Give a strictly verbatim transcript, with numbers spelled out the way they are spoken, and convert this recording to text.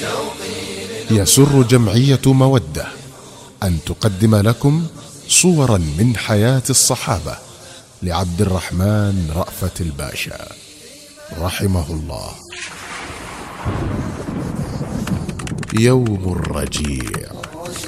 يسر جمعية مودة أن تقدم لكم صورا من حياة الصحابة لعبد الرحمن رأفت الباشا رحمه الله. يوم الرجيع.